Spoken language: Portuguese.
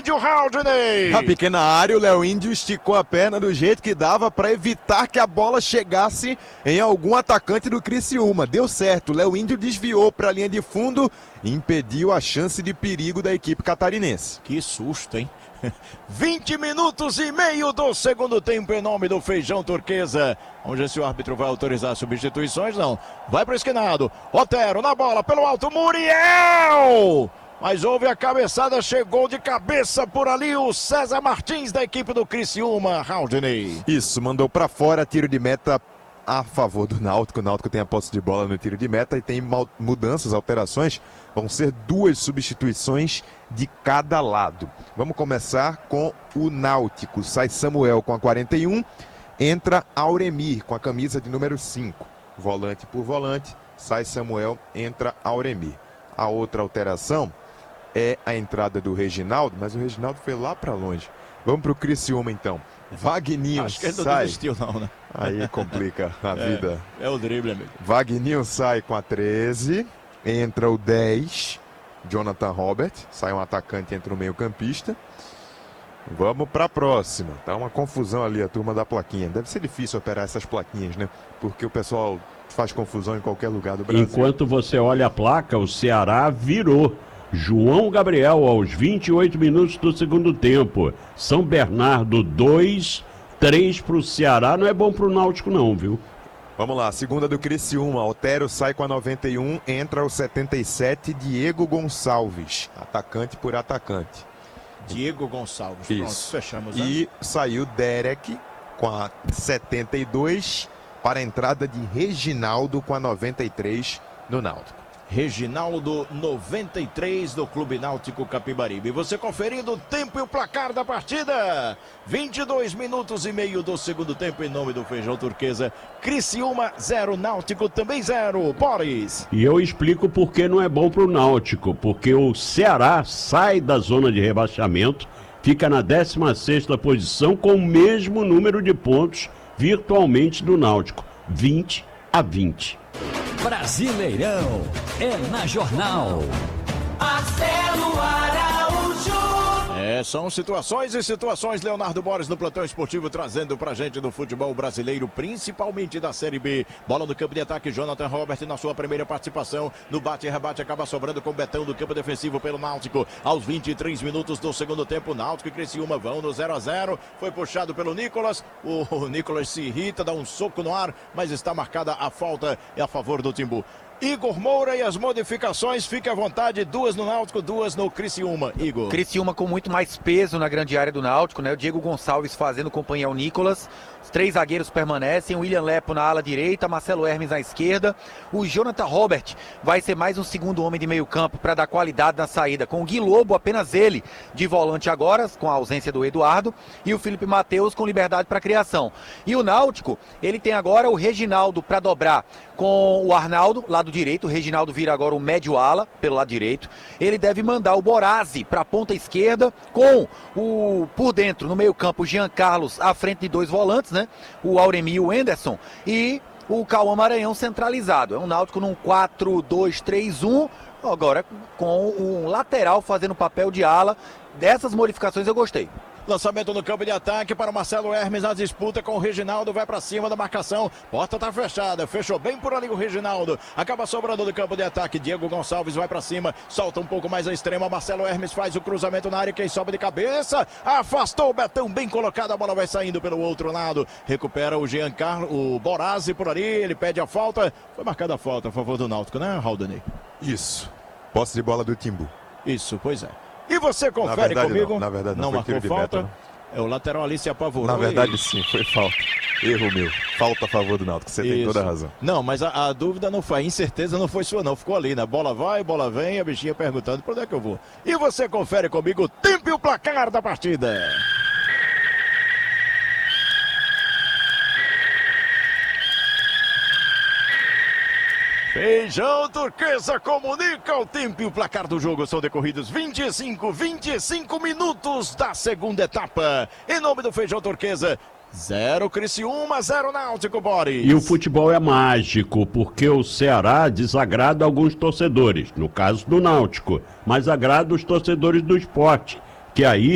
Índio, Haldney. Na pequena área, o Léo Índio esticou a perna do jeito que dava para evitar que a bola chegasse em algum atacante do Criciúma. Deu certo, o Léo Índio desviou para a linha de fundo e impediu a chance de perigo da equipe catarinense. Que susto, hein? 20 minutos e meio do segundo tempo em nome do Feijão Turquesa. Vamos ver se o árbitro vai autorizar substituições. Não, vai para o esquinado. Otero na bola, pelo alto, Muriel! Mas houve a cabeçada, chegou de cabeça por ali o César Martins da equipe do Criciúma, Haldney. Isso, mandou para fora, tiro de meta a favor do Náutico. O Náutico tem a posse de bola no tiro de meta e tem mudanças, alterações. Vão ser 2 substituições de cada lado. Vamos começar com o Náutico. Sai Samuel com a 41, entra Auremir com a camisa de número 5. Volante por volante, sai Samuel, entra Auremir. A outra alteração é a entrada do Reginaldo, mas o Reginaldo foi lá para longe. Vamos para o Criciúma então. Wagninho Acho que ele não sai. desistiu não, né? Aí complica a vida. É o drible, amigo. Wagninho sai com a 13, entra o 10, Jonathan Robert, sai um atacante, entra o meio-campista. Vamos para a próxima. Tá uma confusão ali a turma da plaquinha. Deve ser difícil operar essas plaquinhas, né? Porque o pessoal faz confusão em qualquer lugar do Brasil. Enquanto você olha a placa, o Ceará virou. João Gabriel aos 28 minutos do segundo tempo. São Bernardo 2, 3 para o Ceará. Não é bom para o Náutico não, viu? Vamos lá, segunda do Criciúma. Otero sai com a 91, entra o 77, Diego Gonçalves. Atacante por atacante. Diego Gonçalves. Isso. Pronto, fechamos. Né? E saiu Derek com a 72 para a entrada de Reginaldo com a 93 no Náutico. Reginaldo, 93 do Clube Náutico Capibaribe. Você conferindo o tempo e o placar da partida. 22 minutos e meio do segundo tempo em nome do Feijão Turquesa. Criciúma 0, Náutico também 0. Boris. E eu explico por que não é bom para o Náutico. Porque o Ceará sai da zona de rebaixamento, fica na 16ª posição com o mesmo número de pontos virtualmente do Náutico. 20 a 20. Brasileirão é na Jornal. Marcelo Araújo. São situações e situações. Leonardo Boris no plantão esportivo trazendo pra gente do futebol brasileiro, principalmente da Série B. Bola no campo de ataque, Jonathan Robert na sua primeira participação. No bate e rebate acaba sobrando com o Betão do campo defensivo pelo Náutico. Aos 23 minutos do segundo tempo, Náutico e Criciúma vão no 0 a 0. Foi puxado pelo Nicolas. O Nicolas se irrita, dá um soco no ar, mas está marcada a falta a favor do Timbu. Igor Moura e as modificações, fique à vontade, 2 no Náutico, 2 no Criciúma. Igor. Criciúma com muito mais peso na grande área do Náutico, né? O Diego Gonçalves fazendo companhia ao Nicolas. Os 3 zagueiros permanecem, o William Lepo na ala direita, Marcelo Hermes na esquerda. O Jonathan Robert vai ser mais um segundo homem de meio campo para dar qualidade na saída. Com o Gui Lobo, apenas ele de volante agora, com a ausência do Eduardo. E o Felipe Mateus com liberdade para criação. E o Náutico, ele tem agora o Reginaldo para dobrar com o Arnaldo, lado direito. O Reginaldo vira agora o médio ala, pelo lado direito. Ele deve mandar o Borazzi para a ponta esquerda, com o por dentro, no meio campo, o Jean Carlos à frente de 2 volantes, né? O Auremir e o Anderson. E o Cauã Maranhão centralizado. É um Náutico num 4-2-3-1, agora com um lateral fazendo papel de ala. Dessas modificações eu gostei. Lançamento no campo de ataque para o Marcelo Hermes na disputa com o Reginaldo, vai para cima da marcação, porta tá fechada, fechou bem por ali o Reginaldo, acaba sobrando do campo de ataque, Diego Gonçalves vai para cima, solta um pouco mais a extrema, Marcelo Hermes faz o cruzamento na área, quem sobe de cabeça, afastou o Betão, bem colocado, a bola vai saindo pelo outro lado, recupera o Jean Carlos, o Borazzi por ali, ele pede a falta, foi marcada a falta a favor do Náutico, né, Haldney? Isso, posse de bola do Timbu. Isso, pois é. E você confere comigo? Não, na verdade não marcou falta. Meta, não. O lateral ali se apavorou. Na verdade sim, foi falta. Erro meu. Falta a favor do Náutico, você tem toda a razão. Não, mas a dúvida não foi, a incerteza não foi sua não, ficou ali, né? Bola vai, bola vem, a bichinha perguntando por onde é que eu vou. E você confere comigo o tempo e o placar da partida. Feijão Turquesa comunica o tempo e o placar do jogo. São decorridos 25 minutos da segunda etapa. Em nome do Feijão Turquesa, 0 Criciúma, 0 Náutico, Boris. E o futebol é mágico, porque o Ceará desagrada alguns torcedores, no caso do Náutico, mas agrada os torcedores do esporte, que aí